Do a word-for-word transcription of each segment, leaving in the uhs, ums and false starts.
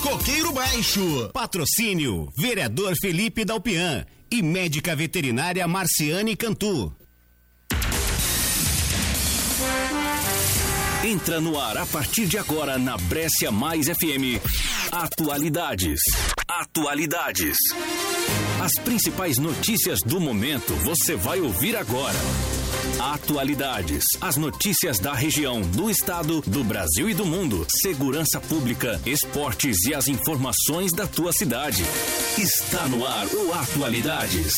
Coqueiro Baixo. Patrocínio vereador Felipe Dalpian e médica veterinária Marciane Cantu. Entra no ar a partir de agora na Brescia Mais F M. Atualidades. Atualidades. As principais notícias do momento você vai ouvir agora. Atualidades. As notícias da região, do estado, do Brasil e do mundo. Segurança pública, esportes e as informações da tua cidade. Está no ar o Atualidades.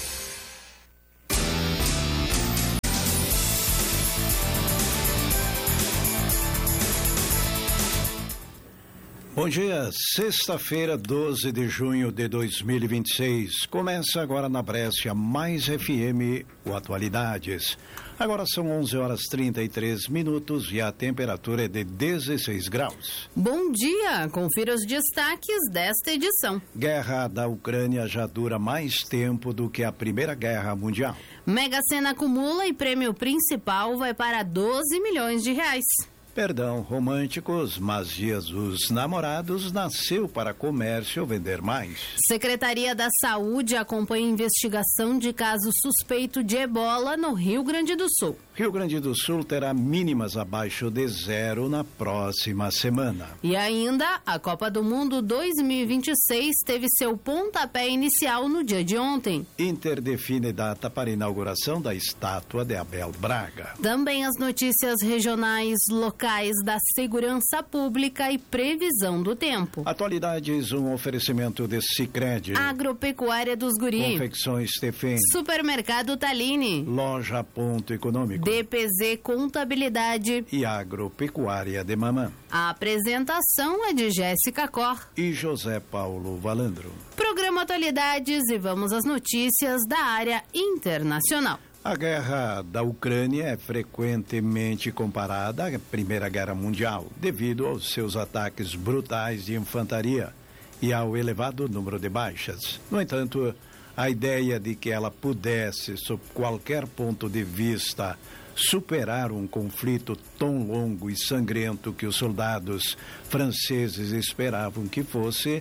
Bom dia, sexta-feira, doze de junho de dois mil e vinte e seis. Começa agora na Brescia Mais F M, o Atualidades. Agora são onze horas e trinta e três minutos e a temperatura é de dezesseis graus. Bom dia, confira os destaques desta edição. Guerra da Ucrânia já dura mais tempo do que a Primeira Guerra Mundial. Mega Sena acumula e prêmio principal vai para doze milhões de reais. Perdão, românticos, mas Jesus Namorados nasceu para comércio vender mais. Secretaria da Saúde acompanha investigação de caso suspeito de ebola no Rio Grande do Sul. Rio Grande do Sul terá mínimas abaixo de zero na próxima semana. E ainda, a Copa do Mundo dois mil e vinte e seis teve seu pontapé inicial no dia de ontem. Inter define data para a inauguração da estátua de Abel Braga. Também as notícias regionais, locais da segurança pública e previsão do tempo. Atualidades, um oferecimento de Sicredi. Agropecuária dos Guri. Confecções Stefan. Supermercado Talini. Loja Ponto Econômico. D P Z Contabilidade. E Agropecuária de Mamã. A apresentação é de Jéssica Cor e José Paulo Valandro. Programa Atualidades e vamos às notícias da área internacional. A guerra da Ucrânia é frequentemente comparada à Primeira Guerra Mundial, devido aos seus ataques brutais de infantaria e ao elevado número de baixas. No entanto, a ideia de que ela pudesse, sob qualquer ponto de vista, superar um conflito tão longo e sangrento que os soldados franceses esperavam que fosse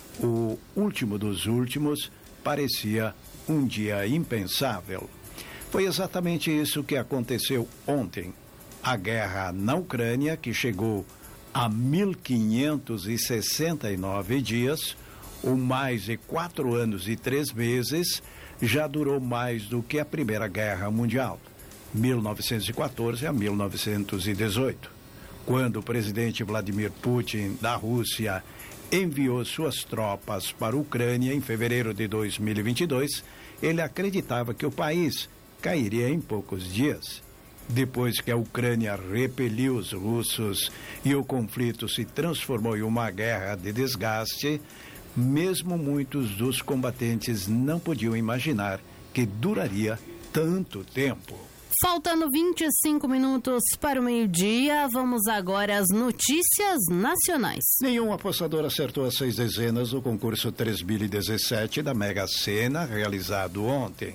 o último dos últimos, parecia um dia impensável. Foi exatamente isso que aconteceu ontem. A guerra na Ucrânia, que chegou a mil quinhentos e sessenta e nove dias, ou mais de quatro anos e três meses, já durou mais do que a Primeira Guerra Mundial, mil novecentos e quatorze a mil novecentos e dezoito. Quando o presidente Vladimir Putin, da Rússia, enviou suas tropas para a Ucrânia em fevereiro de dois mil e vinte e dois, ele acreditava que o país cairia em poucos dias. Depois que a Ucrânia repeliu os russos e o conflito se transformou em uma guerra de desgaste, mesmo muitos dos combatentes não podiam imaginar que duraria tanto tempo. Faltando vinte e cinco minutos para o meio-dia, vamos agora às notícias nacionais. Nenhum apostador acertou as seis dezenas do concurso três mil e dezessete da Mega Sena, realizado ontem.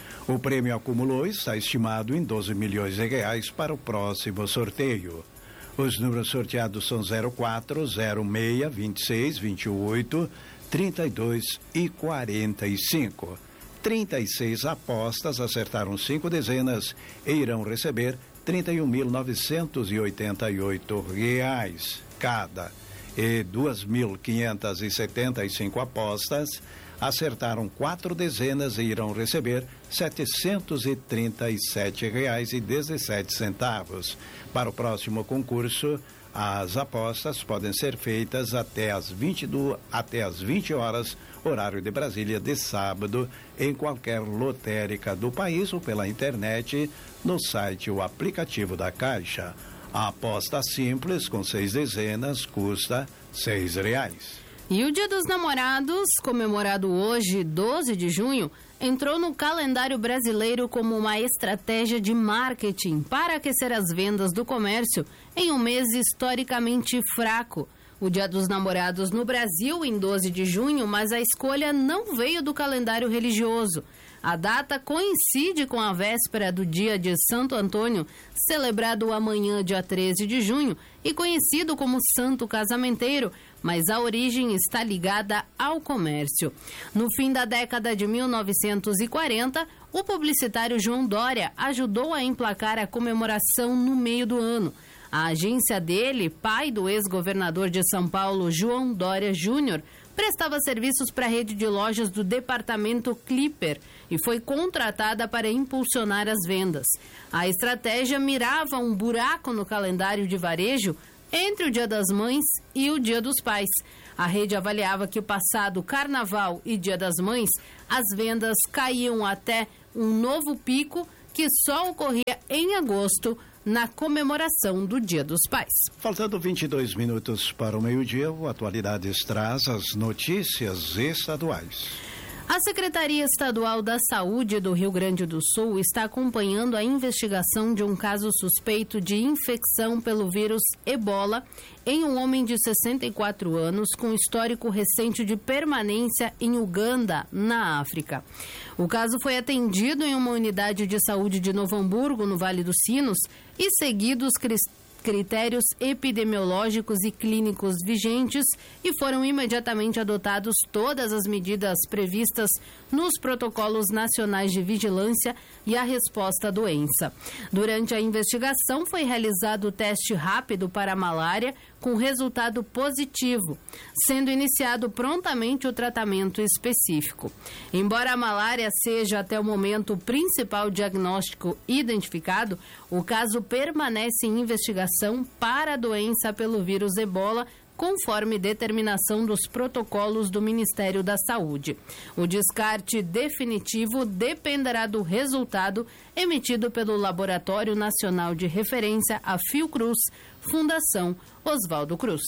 O prêmio acumulou e está estimado em doze milhões de reais para o próximo sorteio. Os números sorteados são zero quatro, zero seis, vinte e seis, vinte e oito, trinta e dois e quarenta e cinco. trinta e seis apostas acertaram cinco dezenas e irão receber trinta e um mil novecentos e oitenta e oito reais cada. E duas mil quinhentas e setenta e cinco apostas acertaram quatro dezenas e irão receber setecentos e trinta e sete reais e dezessete centavos. Para o próximo concurso, as apostas podem ser feitas até às vinte e duas, até às vinte horas, horário de Brasília, de sábado, em qualquer lotérica do país ou pela internet, no site ou aplicativo da Caixa. A aposta simples, com seis dezenas, custa seis reais. E o Dia dos Namorados, comemorado hoje, doze de junho, entrou no calendário brasileiro como uma estratégia de marketing para aquecer as vendas do comércio em um mês historicamente fraco. O Dia dos Namorados no Brasil, em doze de junho, mas a escolha não veio do calendário religioso. A data coincide com a véspera do dia de Santo Antônio, celebrado amanhã, dia treze de junho, e conhecido como Santo Casamenteiro, mas a origem está ligada ao comércio. No fim da década de mil novecentos e quarenta, o publicitário João Dória ajudou a emplacar a comemoração no meio do ano. A agência dele, pai do ex-governador de São Paulo, João Dória Júnior, prestava serviços para a rede de lojas do departamento Clipper e foi contratada para impulsionar as vendas. A estratégia mirava um buraco no calendário de varejo entre o Dia das Mães e o Dia dos Pais. A rede avaliava que o passado Carnaval e Dia das Mães, as vendas caíam até um novo pico que só ocorria em agosto, na comemoração do Dia dos Pais. Faltando vinte e dois minutos para o meio-dia, o Atualidades traz as notícias estaduais. A Secretaria Estadual da Saúde do Rio Grande do Sul está acompanhando a investigação de um caso suspeito de infecção pelo vírus Ebola em um homem de sessenta e quatro anos com histórico recente de permanência em Uganda, na África. O caso foi atendido em uma unidade de saúde de Novo Hamburgo, no Vale dos Sinos, e seguido os cristãos critérios epidemiológicos e clínicos vigentes e foram imediatamente adotados todas as medidas previstas nos protocolos nacionais de vigilância e a resposta à doença. Durante a investigação foi realizado o teste rápido para a malária com resultado positivo, sendo iniciado prontamente o tratamento específico. Embora a malária seja até o momento o principal diagnóstico identificado, o caso permanece em investigação para a doença pelo vírus Ebola, conforme determinação dos protocolos do Ministério da Saúde. O descarte definitivo dependerá do resultado emitido pelo Laboratório Nacional de Referência, a Fiocruz, Fundação Oswaldo Cruz.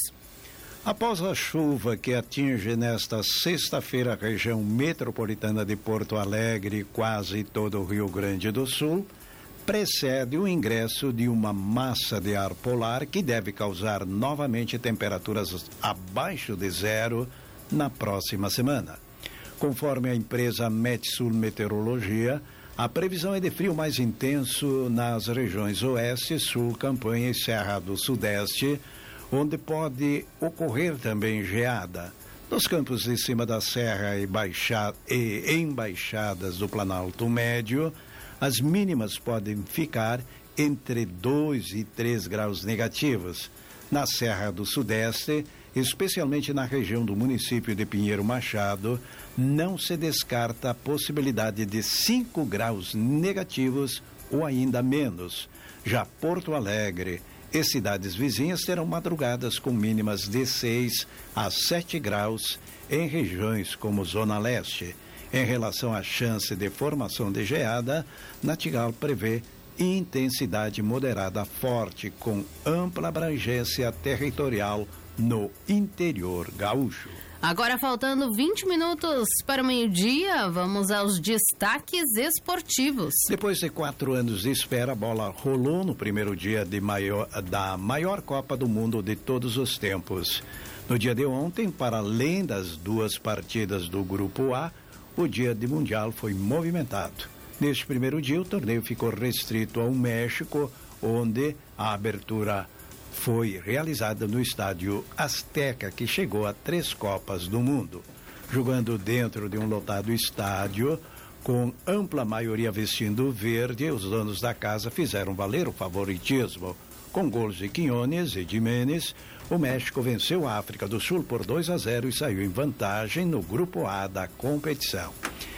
Após a chuva que atinge nesta sexta-feira a região metropolitana de Porto Alegre e quase todo o Rio Grande do Sul, precede o ingresso de uma massa de ar polar que deve causar novamente temperaturas abaixo de zero na próxima semana. Conforme a empresa Metsul Meteorologia, a previsão é de frio mais intenso nas regiões Oeste, Sul, Campanha e Serra do Sudeste, onde pode ocorrer também geada. Nos campos de cima da Serra e, baixa, e embaixadas do Planalto Médio, as mínimas podem ficar entre dois e três graus negativos. Na Serra do Sudeste, especialmente na região do município de Pinheiro Machado, não se descarta a possibilidade de cinco graus negativos ou ainda menos. Já Porto Alegre e cidades vizinhas terão madrugadas com mínimas de seis a sete graus em regiões como Zona Leste. Em relação à chance de formação de geada, Natigal prevê intensidade moderada forte com ampla abrangência territorial no interior gaúcho. Agora, faltando vinte minutos para o meio-dia, vamos aos destaques esportivos. Depois de quatro anos de espera, a bola rolou no primeiro dia de maior, da maior Copa do Mundo de todos os tempos. No dia de ontem, para além das duas partidas do Grupo A, o dia de Mundial foi movimentado. Neste primeiro dia, o torneio ficou restrito ao México, onde a abertura foi realizada no estádio Azteca, que chegou a três Copas do Mundo. Jogando dentro de um lotado estádio, com ampla maioria vestindo verde, os donos da casa fizeram valer o favoritismo. Com gols de Quiñones e Jiménez, o México venceu a África do Sul por dois a zero e saiu em vantagem no Grupo A da competição.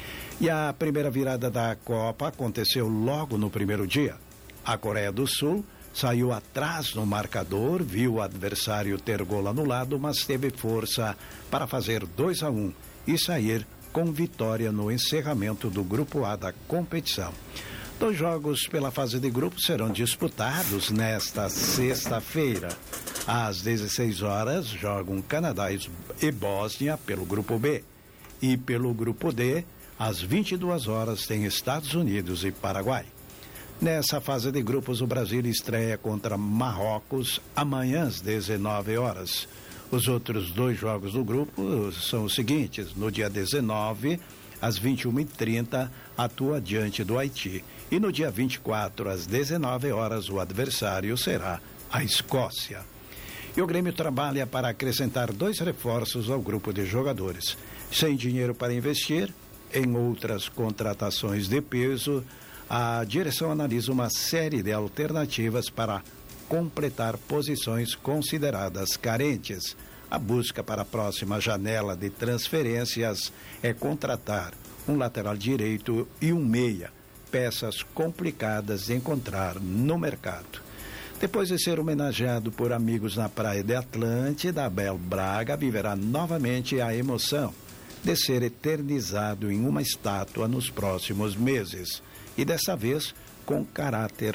E a primeira virada da Copa aconteceu logo no primeiro dia. A Coreia do Sul saiu atrás no marcador, viu o adversário ter gol anulado, mas teve força para fazer dois a um e sair com vitória no encerramento do Grupo A da competição. Dois jogos pela fase de grupos serão disputados nesta sexta-feira. Às dezesseis horas, jogam Canadá e Bósnia pelo Grupo B. E pelo Grupo D, às vinte e duas horas, tem Estados Unidos e Paraguai. Nessa fase de grupos, o Brasil estreia contra Marrocos amanhã às dezenove horas. Os outros dois jogos do grupo são os seguintes: no dia dezenove, às vinte e uma e trinta, atua diante do Haiti. E no dia vinte e quatro, às dezenove horas, o adversário será a Escócia. E o Grêmio trabalha para acrescentar dois reforços ao grupo de jogadores. Sem dinheiro para investir em outras contratações de peso, a direção analisa uma série de alternativas para completar posições consideradas carentes. A busca para a próxima janela de transferências é contratar um lateral direito e um meia, peças complicadas de encontrar no mercado. Depois de ser homenageado por amigos na praia de Atlântida, Abel Braga viverá novamente a emoção de ser eternizado em uma estátua nos próximos meses, e dessa vez com caráter